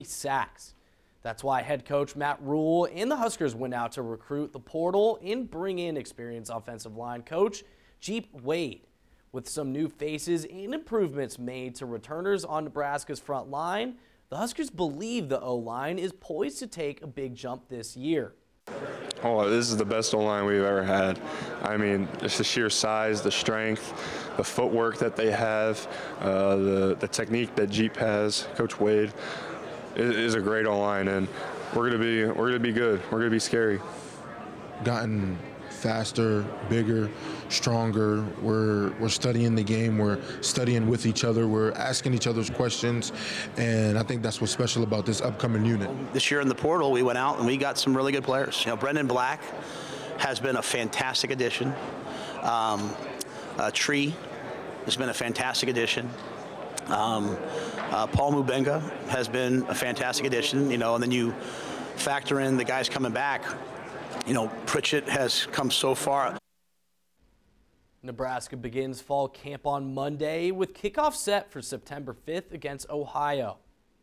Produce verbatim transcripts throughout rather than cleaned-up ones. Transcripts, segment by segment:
sacks. That's why head coach Matt Rhule and the Huskers went out to recruit the portal and bring in experienced offensive line coach Jeep Wade. With some new faces and improvements made to returners on Nebraska's front line, the Huskers believe the O-line is poised to take a big jump this year. Oh, this is the best O-line we've ever had. I mean, it's the sheer size, the strength, the footwork that they have, uh, the, the technique that Jeep has, Coach Wade, is, is a great O-line, and we're gonna be we're gonna be good. We're gonna be scary. Gotten faster, bigger, stronger. We're we're studying the game. We're studying with each other. We're asking each other's questions, and I think that's what's special about this upcoming unit. This year in the portal, we went out and we got some really good players. You know, Brendan Black has been a fantastic addition. Um, uh, Tree has been a fantastic addition. Um, uh, Paul Mubenga has been a fantastic addition. You know, and then you factor in the guys coming back. You know, Pritchett has come so far. Nebraska begins fall camp on Monday with kickoff set for September fifth against Ohio.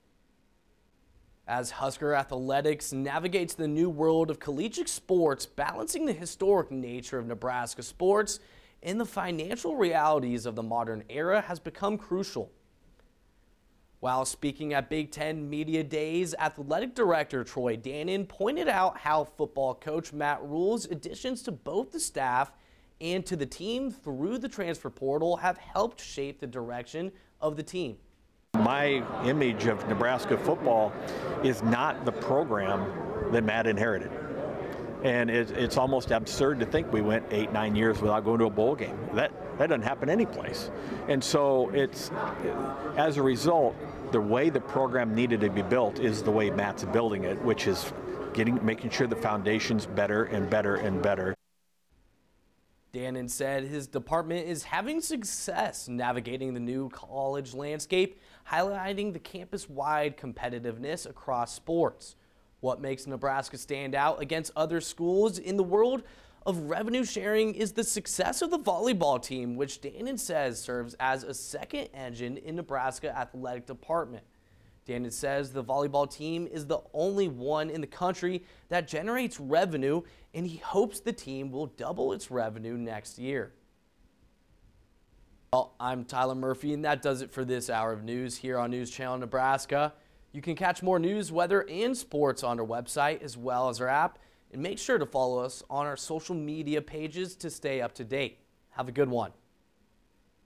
As Husker Athletics navigates the new world of collegiate sports, balancing the historic nature of Nebraska sports and the financial realities of the modern era has become crucial. While speaking at Big Ten Media Days, Athletic Director Troy Dannen pointed out how football coach Matt Rhule's additions to both the staff and to the team through the transfer portal have helped shape the direction of the team. My image of Nebraska football is not the program that Matt inherited. And it, it's almost absurd to think we went eight, nine years without going to a bowl game. That, that doesn't happen anyplace. And so it's, as a result, the way the program needed to be built is the way Matt's building it, which is getting, making sure the foundation's better and better and better. Dannen said his department is having success navigating the new college landscape, highlighting the campus-wide competitiveness across sports. What makes Nebraska stand out against other schools in the world of revenue sharing is the success of the volleyball team, which Dannen says serves as a second engine in Nebraska athletic department. Dannen says the volleyball team is the only one in the country that generates revenue, and he hopes the team will double its revenue next year. Well, I'm Tyler Murphy, and that does it for this hour of news here on News Channel Nebraska. You can catch more news, weather, and sports on our website as well as our app. And make sure to follow us on our social media pages to stay up to date. Have a good one.